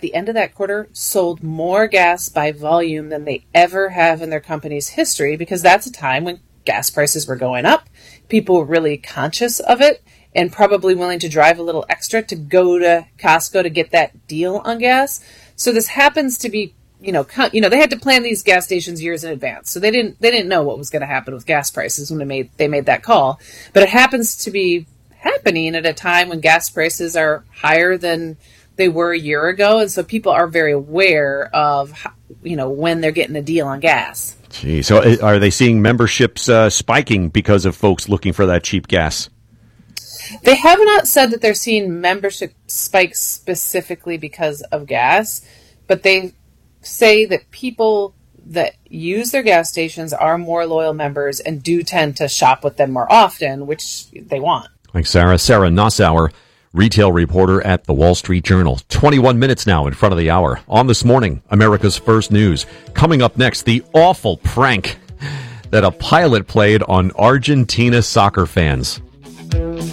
the end of that quarter, sold more gas by volume than they ever have in their company's history, because that's a time when gas prices were going up. People were really conscious of it and probably willing to drive a little extra to go to Costco to get that deal on gas. So this happens to be, they had to plan these gas stations years in advance. So they didn't know what was going to happen with gas prices when they made that call. But it happens to be happening at a time when gas prices are higher than they were a year ago. And so people are very aware of, when they're getting a deal on gas. Gee, so are they seeing memberships spiking because of folks looking for that cheap gas? They have not said that they're seeing membership spikes specifically because of gas, but they say that people that use their gas stations are more loyal members and do tend to shop with them more often, which they want. Like Sarah Nassauer, retail reporter at the Wall Street Journal. 21 minutes now in front of the hour. On This Morning, America's First News. Coming up next, the awful prank that a pilot played on Argentina soccer fans.